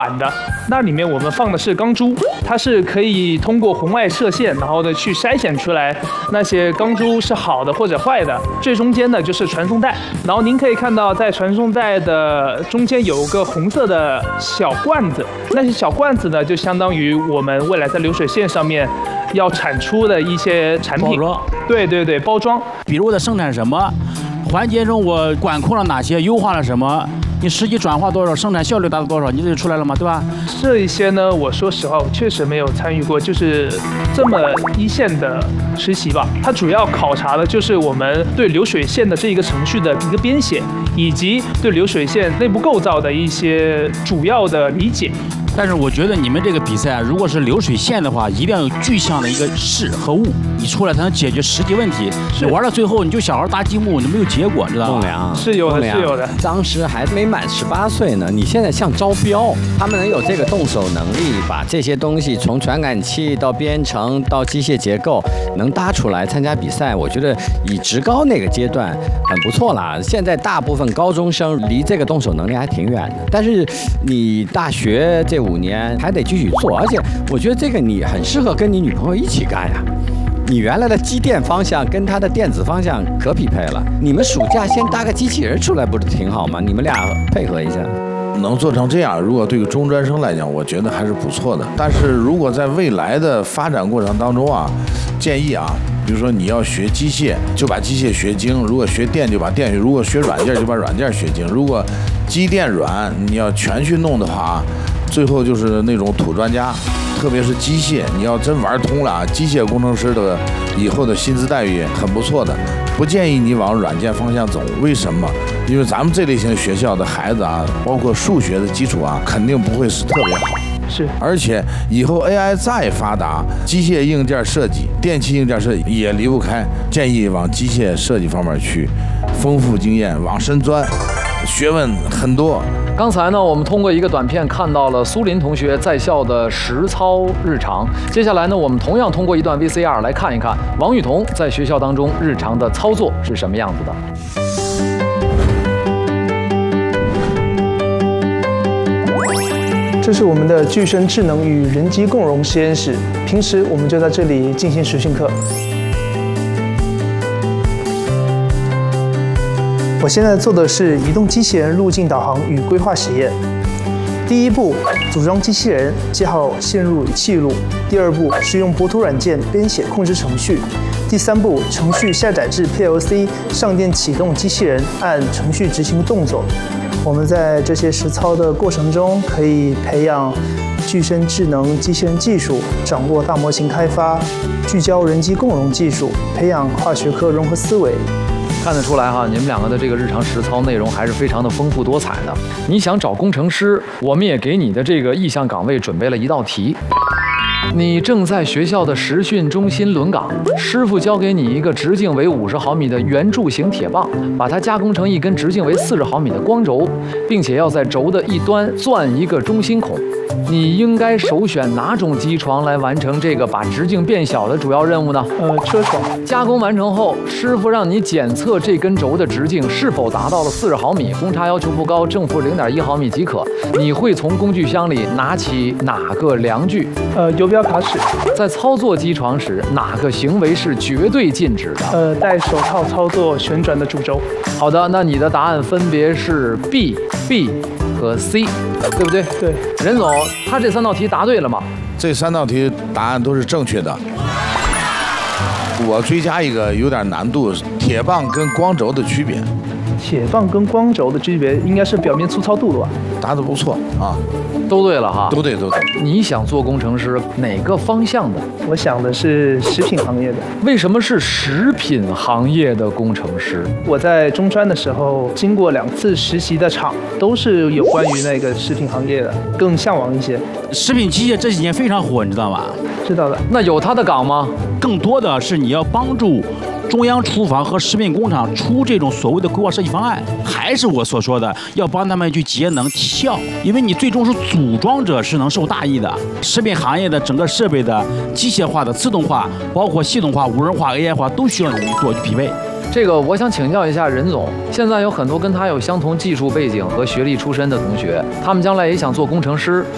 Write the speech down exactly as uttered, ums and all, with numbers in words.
版的，那里面我们放的是钢珠，它是可以通过红外射线，然后呢去筛选出来那些钢珠是好的或者坏的。最中间的就是传送带，然后您可以看到在传送带的中间有个红色的小罐子，那些小罐子呢就相当于我们未来在流水线上面要产出的一些产品。 包装。 对对对，包装。 比如我在生产什么环节中，我管控了哪些，优化了什么。你实际转化多少，生产效率达到多少，你这就出来了嘛，对吧？ 这一些呢，我说实话，我确实没有参与过，就是这么一线的实习吧。它主要考察的就是我们对流水线的这一个程序的一个编写，以及对流水线内部构造的一些主要的理解。 但是我觉得你们这个比赛，如果是流水线的话，一定要有具象的一个事和物，你出来才能解决实际问题。你玩到最后，你就小孩搭积木，你没有结果，知道吗？ 栋梁是有的，是有的。 当时还没满十八岁呢，你现在像招标，他们能有这个动手能力，把这些东西从传感器到编程到机械结构能搭出来参加比赛，我觉得以职高那个阶段很不错啦。现在大部分高中生离这个动手能力还挺远的，但是你大学这五年还得继续做，而且我觉得这个你很适合跟你女朋友一起干呀。你原来的机电方向跟她的电子方向可匹配了，你们暑假先搭个机器人出来不是挺好吗？你们俩配合一下。 能做成这样，如果对于中专生来讲，我觉得还是不错的。但是如果在未来的发展过程当中啊，建议啊，比如说你要学机械，就把机械学精；如果学电就把电学；如果学软件就把软件学精。如果机电软你要全去弄的话，最后就是那种土专家。特别是机械，你要真玩通了，机械工程师的以后的薪资待遇很不错的。不建议你往软件方向走，为什么？因为咱们这类型学校的孩子啊，包括数学的基础啊，肯定不会是特别好。 是， 而且以后 A I 再发达，机械硬件设计、电气硬件设计也离不开，建议往机械设计方面去，丰富经验，往深钻，学问很多。 刚才呢，我们通过一个短片看到了苏林同学在校的实操日常。接下来呢，我们同样通过一段 V C R 来看一看王雨桐在学校当中日常的操作是什么样子的。 这是我们的具身智能与人机共融实验室，平时我们就在这里进行实训课。我现在做的是移动机器人路径导航与规划实验。第一步，组装机器人，接好线路与记录。第二步是用博图软件编写控制程序。第三步，程序下载至 P L C， 上电启动机器人，按程序执行动作。我们在这些实操的过程中，可以培养具身智能机器人技术，掌握大模型开发，聚焦人机共融技术，培养跨学科融合思维。 看得出来哈，你们两个的这个日常实操内容还是非常的丰富多彩的。你想找工程师，我们也给你的这个意向岗位准备了一道题。你正在学校的实训中心轮岗，师傅交给你一个直径为五十毫米的圆柱形铁棒，把它加工成一根直径为四十毫米的光轴，并且要在轴的一端钻一个中心孔。你应该首选哪种机床来完成这个把直径变小的主要任务呢？ 呃，车床。 加工完成后，师傅让你检测这根轴的直径是否达到了四十毫米，公差要求不高，正负零点一毫米即可。你会从工具箱里拿起哪个量具？ 呃，游标卡尺。 在操作机床时，哪个行为是绝对禁止的？ 呃，戴手套操作旋转的主轴。 好的，那你的答案分别是 B、B 和 C， 对不对？ 对。 任总，他这三道题答对了吗？ 这三道题答案都是正确的。我追加一个有点难度，铁棒跟光轴的区别。 铁棒跟光轴的区别应该是表面粗糙度的吧？ 答得不错啊， 都对了哈， 都对都对。 你想做工程师哪个方向的？ 我想的是食品行业的。 为什么是食品行业的工程师？ 我在中专的时候经过两次实习的厂，都是有关于那个食品行业的，更向往一些。 食品机械这几年非常火，你知道吗？ 知道的。 那有他的岗吗？ 更多的是你要帮助中央厨房和食品工厂出这种所谓的规划设计方案，还是我所说的，要帮他们去节能跳，因为你最终是组装者是能受大益的。食品行业的整个设备的机械化的自动化，包括系统化、无人化、A I 化，都需要你做去匹配。 这个我想请教一下任总，现在有很多跟他有相同技术背景和学历出身的同学，他们将来也想做工程师，